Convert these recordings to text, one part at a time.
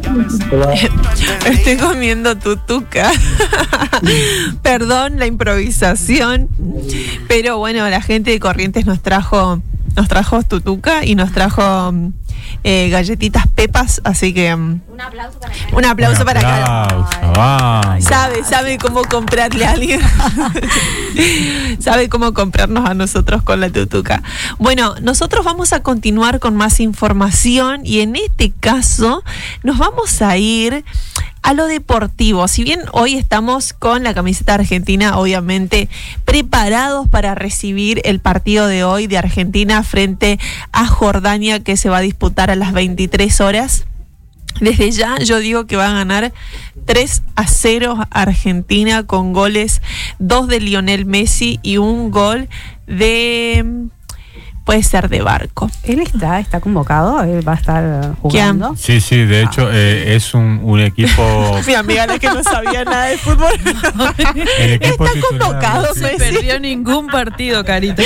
Estoy comiendo tutuca. Perdón la improvisación, pero bueno, la gente de Corrientes nos trajo tutuca y nos trajo galletitas Pepas, así que un aplauso para Carlos. Sabe cómo comprarle a alguien. Sabe cómo comprarnos a nosotros con la tutuca. Bueno, nosotros vamos a continuar con más información y en este caso nos vamos a ir a lo deportivo. Si bien hoy estamos con la camiseta argentina, obviamente preparados para recibir el partido de hoy de Argentina frente a Jordania, que se va a disputar a las 23 horas. Desde ya yo digo que va a ganar 3-0 Argentina con goles, 2 de Lionel Messi y un gol de... puede ser de Barco. ¿Él está convocado? ¿Él va a estar jugando? Sí, de hecho es un equipo... Mi amiga la que no sabía nada de fútbol. El equipo está titular, convocado, no se perdió ningún partido, Carita.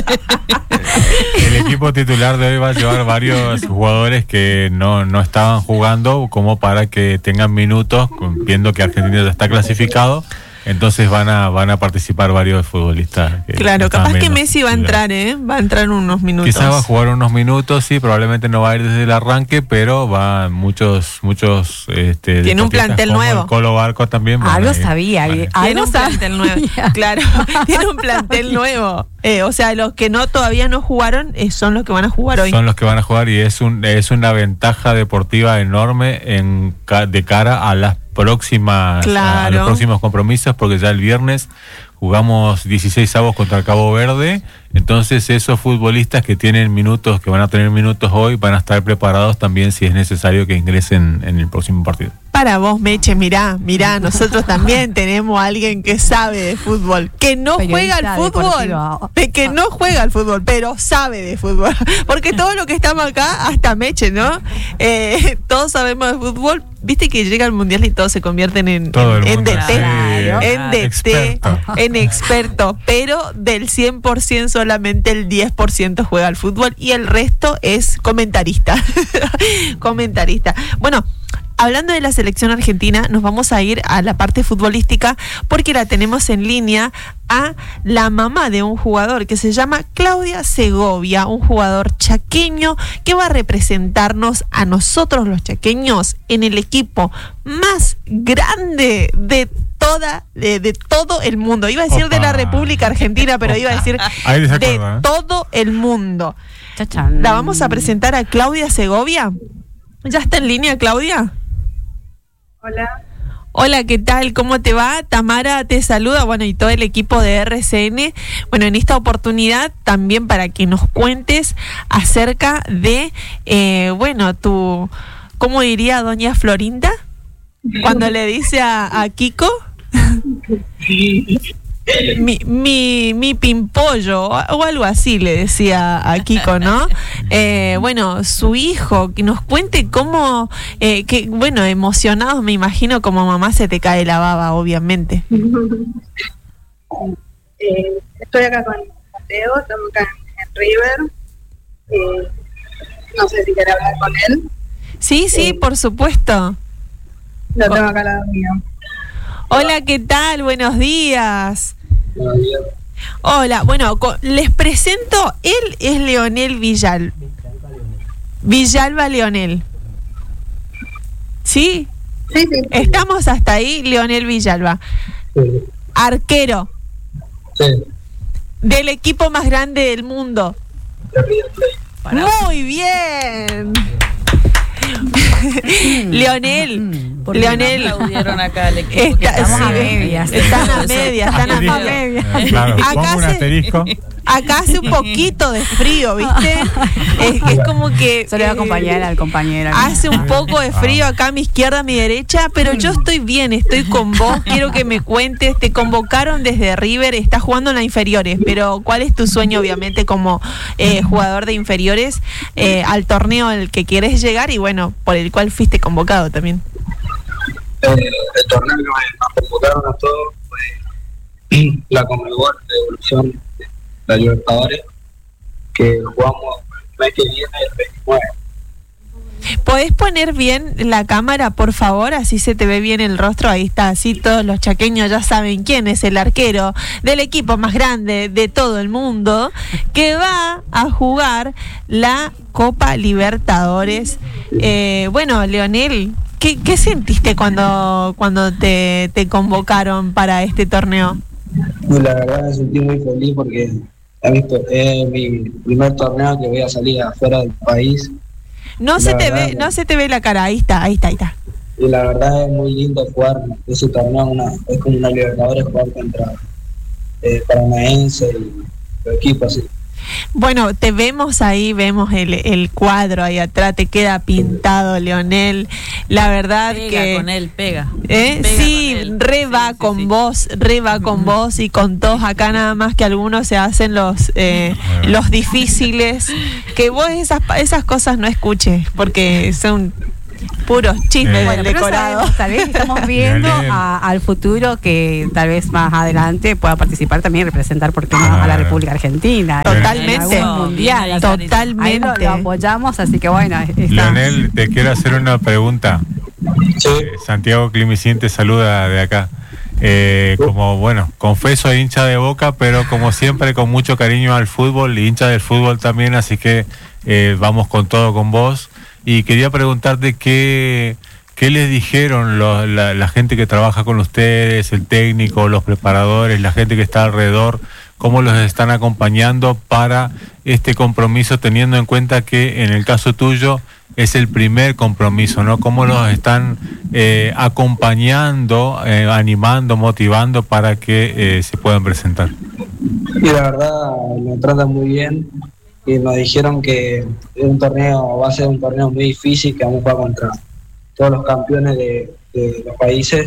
El equipo titular de hoy va a llevar varios jugadores que no estaban jugando, como para que tengan minutos, viendo que Argentina ya está clasificado. Entonces van a participar varios futbolistas. Claro, capaz que Messi va a entrar, va a entrar unos minutos. Quizás va a jugar unos minutos, sí, probablemente no va a ir desde el arranque, pero va muchos. Tiene un plantel nuevo. El Colo Barco también. Algo sabía. Tiene un plantel nuevo. Claro, tiene un plantel nuevo. O sea, los que todavía no jugaron son los que van a jugar hoy. Son los que van a jugar y es una ventaja deportiva enorme de cara a las próximas, a los próximos compromisos, porque ya el viernes jugamos 16avos contra el Cabo Verde. Entonces esos futbolistas que tienen minutos, que van a tener minutos hoy, van a estar preparados también si es necesario que ingresen en el próximo partido. Para vos, Meche, mirá, nosotros también tenemos a alguien que sabe de fútbol, que no juega al fútbol, pero sabe de fútbol, porque todo lo que estamos acá, hasta Meche, ¿no? Todos sabemos de fútbol. Viste que llega el mundial y todos se convierten en experto, pero del 100% solamente el 10% juega al fútbol y el resto es comentarista. Bueno, hablando de la selección argentina, nos vamos a ir a la parte futbolística porque la tenemos en línea a la mamá de un jugador que se llama Claudia Segovia, un jugador chaqueño que va a representarnos a nosotros los chaqueños en el equipo más grande de todo el mundo. Iba a decir de la República Argentina, pero iba a decir de todo el mundo. La vamos a presentar a Claudia Segovia. ¿Ya está en línea, Claudia? Hola, ¿qué tal? ¿Cómo te va? Tamara te saluda, bueno, y todo el equipo de RCN. Bueno, en esta oportunidad también para que nos cuentes acerca de, ¿cómo diría doña Florinda? Cuando le dice a Kiko, mi pimpollo o algo así le decía a Kiko, ¿no? Su hijo, que nos cuente cómo, emocionados, me imagino, como mamá se te cae la baba, obviamente. Estoy acá con Mateo, estamos acá en River. No sé si quiere hablar con él. Sí, por supuesto. Lo tengo acá al lado mío. Hola, ¿qué tal? Buenos días. Hola, bueno, les presento, él es Leonel Villalba Leonel. ¿Sí? Sí. Estamos hasta ahí, Leonel Villalba. Sí. Arquero. Sí. Del equipo más grande del mundo. Muy bien. Leonel. Aplaudieron acá al equipo. Están a medias. Claro, pongo un asterisco. Acá hace un poquito de frío, ¿viste? Es como que... Se le va a acompañar al compañero. Hace un poco de frío acá a mi izquierda, a mi derecha, pero yo estoy bien, estoy con vos. Quiero que me cuentes, te convocaron desde River, estás jugando en las inferiores, pero ¿cuál es tu sueño, obviamente, como jugador de inferiores al torneo al que quieres llegar y, bueno, por el cual fuiste convocado también? El torneo que nos convocaron a todos fue la Conmebol de evolución de la Libertadores, que jugamos el mes que viene, el 29. ¿Podés poner bien la cámara, por favor? Así se te ve bien el rostro. Ahí está, así todos los chaqueños ya saben quién es el arquero del equipo más grande de todo el mundo, que va a jugar la Copa Libertadores. Bueno, Leonel, ¿qué sentiste cuando te convocaron para este torneo? La verdad me sentí muy feliz porque es mi primer torneo que voy a salir afuera del país. No se te ve la cara, ahí está. Y la verdad es muy lindo jugar ese torneo, es como una Libertadores, jugar contra Paranaense y los equipos así. Bueno, te vemos ahí, vemos el cuadro ahí atrás, te queda pintado, Leonel. La verdad pega con él, pega. Sí, re va con vos y con todos. Acá nada más que algunos se hacen los difíciles. Que vos esas cosas no escuches, porque son puros chismes del decorado. Sabemos, tal vez estamos viendo al futuro que tal vez más adelante pueda participar también y representar, ¿por qué no?, a la República Argentina. Totalmente. En algún mundial. Totalmente. Ahí lo apoyamos, así que bueno. Leonel, te quiero hacer una pregunta. Sí. Santiago Climicín te saluda de acá. Como bueno, confeso hincha de Boca, pero como siempre con mucho cariño al fútbol, y hincha del fútbol también, así que vamos con todo con vos. Y quería preguntarte qué les dijeron la gente que trabaja con ustedes, el técnico, los preparadores, la gente que está alrededor, cómo los están acompañando para este compromiso, teniendo en cuenta que en el caso tuyo es el primer compromiso, ¿no? ¿Cómo los están acompañando, animando, motivando para que se puedan presentar? Y la verdad me tratan muy bien y nos dijeron que va a ser un torneo muy difícil, que vamos a jugar contra todos los campeones de los países,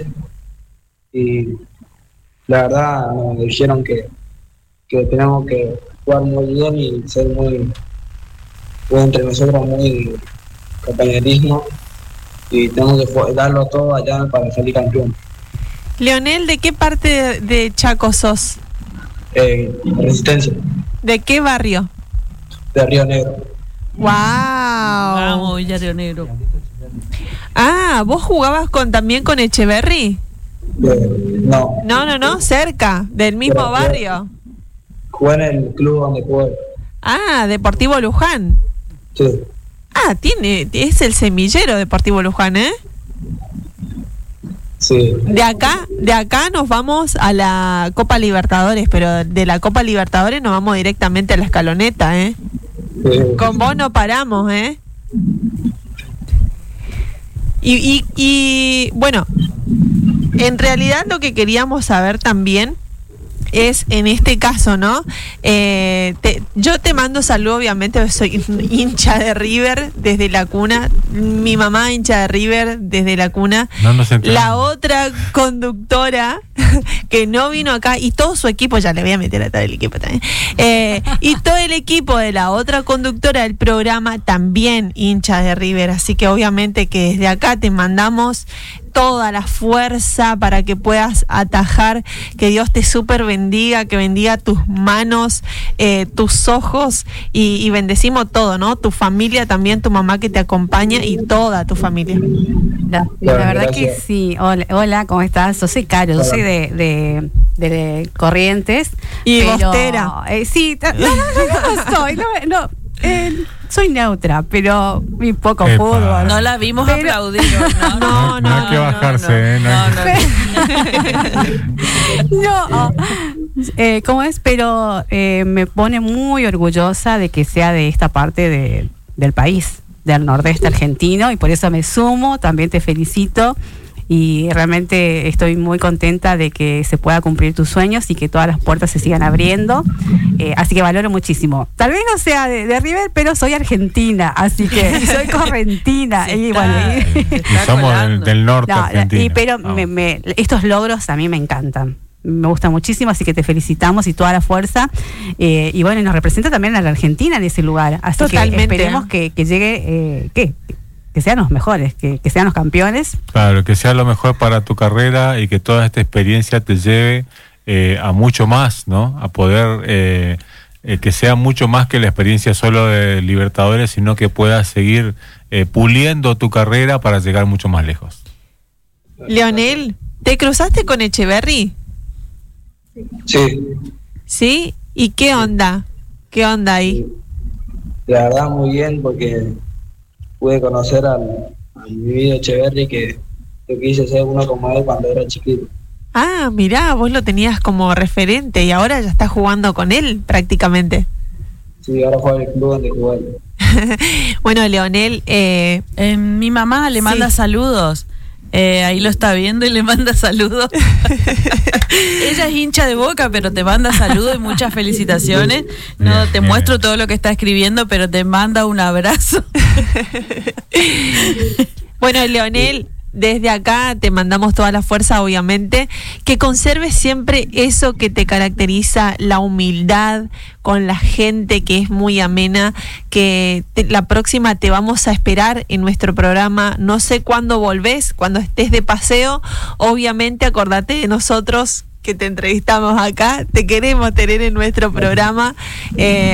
y la verdad nos dijeron que tenemos que jugar muy bien y ser muy entre nosotros, muy compañerismo, y tenemos que darlo todo allá para salir campeón. Leonel, ¿de qué parte de Chaco sos? Resistencia. ¿De qué barrio? De Río Negro. ¡Wow! Vamos, Villa Río Negro. Ah, ¿vos jugabas también con Echeverry? No. No, cerca, del mismo barrio. Jugué en el club donde jugué. Ah, Deportivo Luján. Sí. Ah, es el semillero Deportivo Luján, ¿eh? Sí. De acá nos vamos a la Copa Libertadores, pero de la Copa Libertadores nos vamos directamente a la escaloneta, ¿eh? Sí. Con vos no paramos, ¿eh? Y bueno, en realidad lo que queríamos saber también es, en este caso, ¿no? Yo te mando saludo, obviamente, soy hincha de River desde la cuna. Mi mamá hincha de River desde la cuna. La otra conductora que no vino acá, y todo su equipo, ya le voy a meter a todo el equipo también, y todo el equipo de la otra conductora del programa también hincha de River, así que obviamente que desde acá te mandamos toda la fuerza para que puedas atajar, que Dios te súper bendiga, que bendiga tus manos, tus ojos, y bendecimos todo, ¿no? Tu familia también, tu mamá que te acompaña y toda tu familia. La verdad que sí. Hola, ¿cómo estás? Yo soy Caro, yo soy de Corrientes. Y bostera. Sí, no soy, soy neutra, pero muy poco fútbol. No la vimos aplaudir. No hay que bajarse. No. ¿Cómo es? Pero me pone muy orgullosa de que sea de esta parte del país, del nordeste argentino, y por eso me sumo, también te felicito. Y realmente estoy muy contenta de que se pueda cumplir tus sueños y que todas las puertas se sigan abriendo, así que valoro muchísimo. Tal vez no sea de River, pero soy argentina, así que soy correntina. Y bueno, somos del norte argentino. Pero estos logros a mí me encantan, me gusta muchísimo, así que te felicitamos y toda la fuerza, y bueno, nos representa también a la Argentina en ese lugar, así totalmente. Que esperemos que llegue, que sean los mejores, que sean los campeones. Claro, que sea lo mejor para tu carrera y que toda esta experiencia te lleve a mucho más, ¿no? A poder que sea mucho más que la experiencia solo de Libertadores, sino que puedas seguir puliendo tu carrera para llegar mucho más lejos. Leonel, ¿te cruzaste con Echeverry? Sí, ¿Sí? ¿Y qué onda? ¿Qué onda ahí? la verdad muy bien porque pude conocer al mi vida Echeverry, que yo quise ser uno como él cuando era chiquito. Ah, mirá, vos lo tenías como referente y ahora ya estás jugando con él prácticamente. Sí, ahora juega en el club donde jugué. Bueno, Leonel, Mi mamá le manda saludos. Ahí lo está viendo y le manda saludos. Ella es hincha de Boca, pero te manda saludos y muchas felicitaciones. No te muestro todo lo que está escribiendo, pero te manda un abrazo. bueno, Leonel, desde acá te mandamos toda la fuerza, obviamente, que conserves siempre eso que te caracteriza, la humildad con la gente, que es muy amena, que la próxima te vamos a esperar en nuestro programa. No sé cuándo volvés, cuando estés de paseo, obviamente acordate de nosotros que te entrevistamos acá, te queremos tener en nuestro programa,